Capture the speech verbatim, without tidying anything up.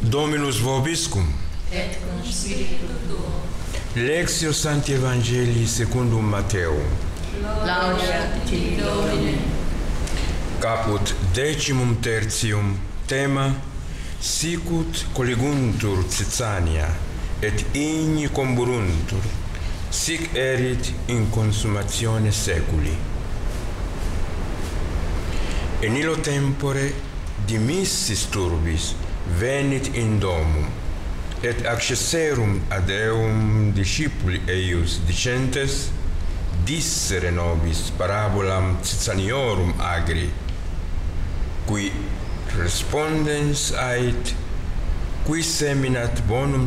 Dominus vobiscum. Et cum spiritu tuo. Lectio Sancti Evangelii secundum Matteum. Laudetur tibi, Domine. Caput decimum tertium, tema sicut colliguntur Caesania, et igni comburuntur, sic erit in consumatione seculi. In illo tempore dimissis turbis venit in domum, et accesserum ad eum discipuli eius dicentes, dissere nobis parabolam Caesaniorum agri, qui respondens ait, qui seminat bonum